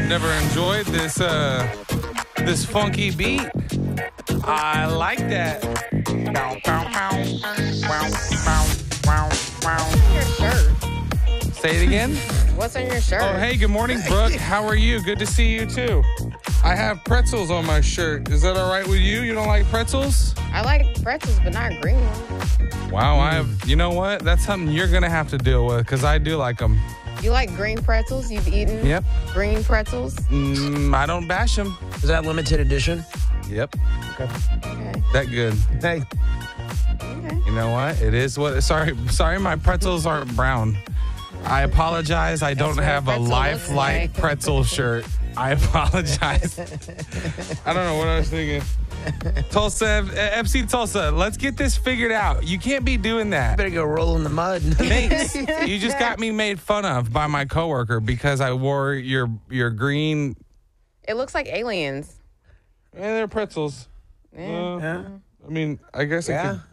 Never enjoyed this funky beat. I like that. Bow, bow, bow. Wow, wow, wow, Your shirt. Say it again. What's on your shirt? Oh, hey, good morning, Brooke. How are you? Good to see you, too. I have pretzels on my shirt. Is that all right with you? You don't like pretzels? I like pretzels, but not green ones. Wow, you know what? That's something you're going to have to deal with because I do like them. You like green pretzels? You've eaten green pretzels? I don't bash them. Is that limited edition? Yep. Okay. That good. Hey. Okay. You know what? It is what. Sorry, my pretzels aren't brown. I apologize. I don't what a have a pretzel looks Lifelike like. pretzel shirt. I apologize. I don't know what I was thinking. Tulsa, FC Tulsa, let's get this figured out. You can't be doing that. Better go roll in the mud. Thanks. You just got me made fun of by my coworker because I wore your green. It looks like aliens. Yeah, they're pretzels. Yeah. I mean, I guess I could.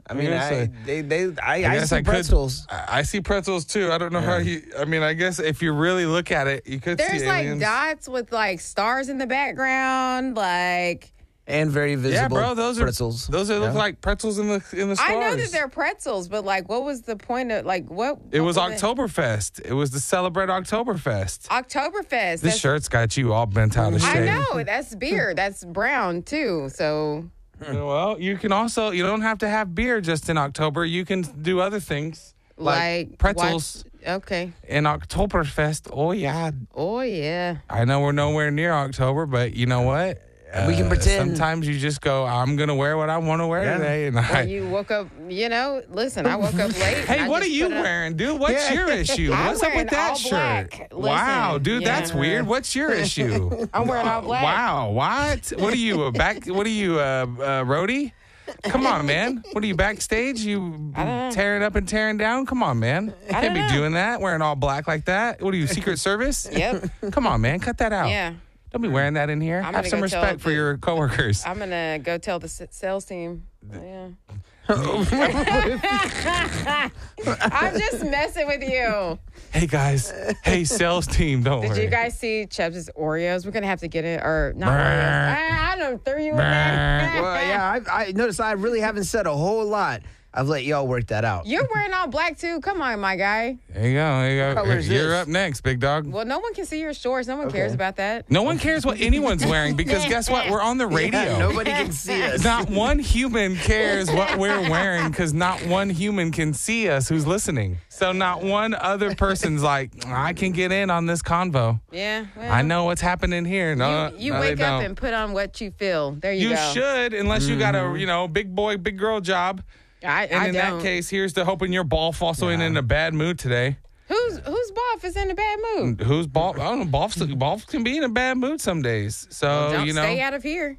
I see pretzels. I see pretzels too. I don't know how you. I mean, I guess if you really look at it, you could There's see like aliens. dots with like stars in the background. Like And very visible Yeah, bro. Those pretzels. Look like pretzels in the stars. I know that they're pretzels, but like, what was the point of like what? It was what Oktoberfest. It was to celebrate Oktoberfest. Oktoberfest. This shirt's got you all bent out of shape. I know that's beer. That's brown too. So Well, you can also, you don't have to have beer just in October. You can do other things like pretzels Okay. in Oktoberfest. Oh, yeah. Oh yeah. I know we're nowhere near October, but you know what? We can pretend. Sometimes you just go, I'm going to wear what I want to wear today. And Or you woke up. Listen. I woke up late. Hey, what are you wearing, dude? What's your issue? I'm What's up with wearing that all shirt? black. Wow, Listen, dude, yeah. that's weird. What's your issue? I'm wearing all black. Wow, what? What are you, a roadie? Come on, man. What are you, backstage? You tearing up and tearing down? Come on, man. You can't be doing that, wearing all black like that. What are you, Secret Service? Yep. Come on, man. Cut that out. Yeah. Don't be wearing that in here. I'm Have gonna some go respect tell for the- your coworkers. I'm gonna go tell the sales team. Yeah. I'm just messing with you. Hey, guys. Hey, sales team. Don't Did worry. you guys see Chubbs' Oreos? We're gonna have to get it, or not Brr. Oreos. I don't throw you in there. Well, yeah, I noticed I really haven't said a whole lot. I've let y'all work that out. You're wearing all black too. Come on, my guy. There you go. There you go. What color is You're this? up next, big dog. Well, no one can see your shorts. No one cares about that. No one cares what anyone's wearing because guess what? We're on the radio. Yeah, nobody can see us. Not one human cares what we're wearing because not one human can see us who's listening. So not one other person's like, I can get in on this convo. Yeah. Well, I know what's happening here. No, You no, wake they up don't. and put on what you feel. There you You go. should, unless you got a big boy, big girl job. I And in don't. that case, here's to hoping your ball also ain't in a bad mood today. Who's boss is in a bad mood? Who's ball? I don't know. Ball can be in a bad mood some days. So Don't you know. stay out of here.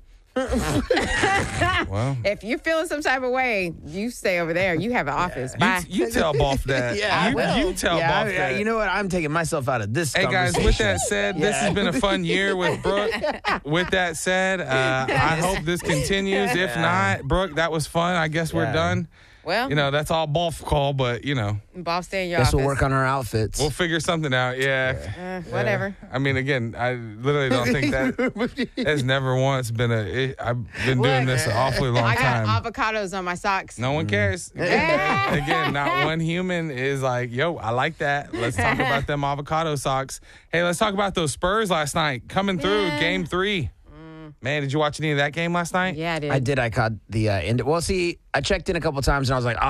Well, If you're feeling some type of way, you stay over there. You have an office. Bye. you tell Boff that. Yeah, you, I will. you tell Yeah, Boff that. you know what? I'm taking myself out of this Hey guys, conversation. with that said, this has been a fun year with Brooke. With that said, I hope this continues. If not, Brooke, that was fun. I guess we're Yeah. done. Well, That's all Boff call, but boss, stay in your Guess office. we'll work on our outfits. we'll figure something out. Yeah. Whatever. I mean, again, I literally don't think that has never once been I've been doing this an awfully long I got time. avocados on my socks. No one cares. Again, not one human is like, yo, I like that. Let's talk about them avocado socks. Hey, let's talk about those Spurs last night coming through game 3. Man, did you watch any of that game last night? Yeah, I did. I did. I caught the end. Well, see, I checked in a couple times and I was like,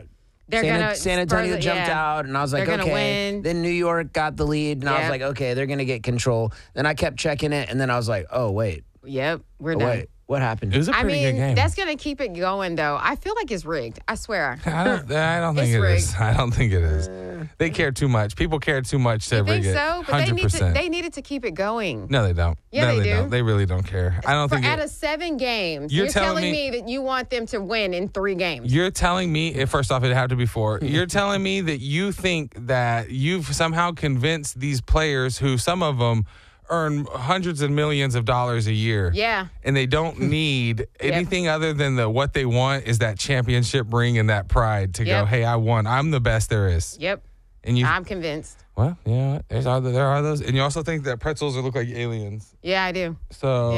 San Antonio Spurs- jumped yeah. out, and I was like, They're gonna okay. win. Then New York got the lead, and I was Yep. like, okay, they're gonna get control. Then I kept checking it, and then I was like, oh wait, Yep, we're done. wait, what happened? It was a I pretty good mean, game. that's gonna keep it going, though. I feel like it's rigged. I swear. I don't think It's it rigged. is. I don't think it is. They care too much. People care too much to You rig think it. so? But 100%. they needed to keep it going. No, they don't. Yeah, no, they do. don't. They really don't care. I don't think Out of 7 games, You're you're telling telling me- me that you want them to win in 3 games. You're telling me, first off, it'd have to be 4. You're telling me that you think that you've somehow convinced these players who some of them earn hundreds of millions of dollars a year. Yeah. And they don't need anything other than what they want is that championship ring and that pride to go, Yep. hey, I won. I'm the best there is. Yep. And you, I'm convinced. Well, yeah, there are those. And you also think that pretzels look like aliens. Yeah, I do. So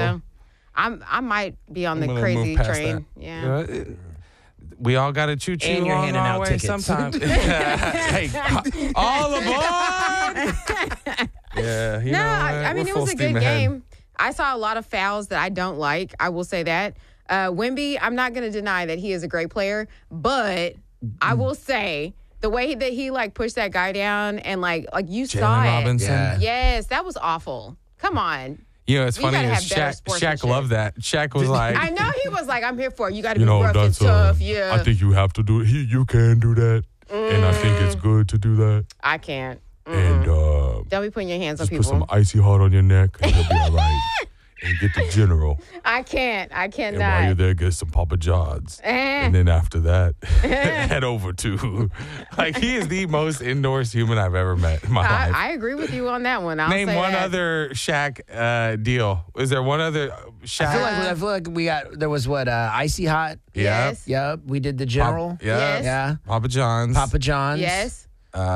I might be on the gonna crazy move past train. that. Yeah. We all got to choo-choo And you're along handing our out way tickets. sometimes. Hey, all aboard! Yeah, you know what? I mean, We're it full was a steam good ahead. game. I saw a lot of fouls that I don't like. I will say that. Wemby, I'm not going to deny that he is a great player, but I will say the way that he like pushed that guy down and like you saw Jalen it. Robinson. Yeah. Yes, that was awful. Come on. You know, it's We funny gotta is have better Shaq sportsmanship. loved that. Shaq was like, I know he was like, I'm here for it. You got to be rough and tough. Yeah. I think you have to do it. You can do that, and I think it's good to do that. I can't. And Don't be putting your hands on just put people. some icy hot on your neck, and you'll be all right. And get the general, I can't. I and while you're cannot. there, get some Papa John's, and then after that, head over to. like he is the most indoors human I've ever met in my life. I agree with you on that one. I'll Name say one that. other Shaq deal. Is there one other Shaq? I feel like we got there was icy hot. Yes. Yep, we did the general. Yes. Yeah, Papa John's. Papa John's. Yes.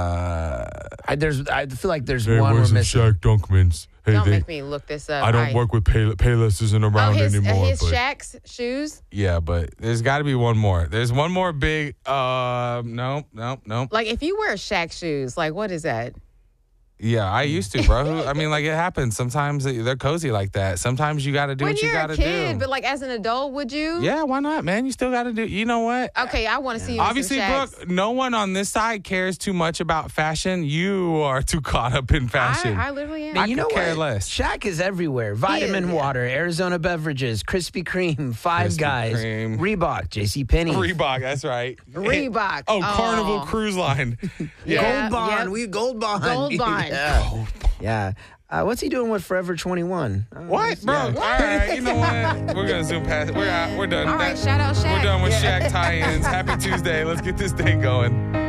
I feel like there's hey, one we're where's some missing. Shaq Dunkmans? Hey, Don't make me look this up. I don't work with Payless isn't around his anymore. his but Shaq's shoes. Yeah, but there's got to be one more. There's one more big. No. Like if you wear Shaq shoes, like what is that? Yeah, I used to, bro. I mean, like it happens. Sometimes they're cozy like that. Sometimes you got to do When what you you're got a to kid, do. but like as an adult, would you? Yeah, why not, man? You still got to do. You know what? Okay, I want to see you. Obviously, in some Shaqs. Brooke, no one on this side cares too much about fashion. You are too caught up in fashion. I literally am. I You could know care what? less. Shaq is everywhere. Vitamin yeah. water, Arizona beverages, Krispy Kreme, Five Krispy Guys, Kreme. Reebok, JCPenney. Reebok, that's right. Reebok. Oh, Carnival Cruise Line. Yeah. Gold Bond. Yep. We Gold Bond. Gold Bond. Yeah. Yeah. What's he doing with Forever 21? What, bro? Yeah. All right, you know what? We're gonna zoom past it. We're out. We're done. All right, shout out Shaq. We're done with Yeah. Shaq tie-ins. Happy Tuesday. Let's get this day going.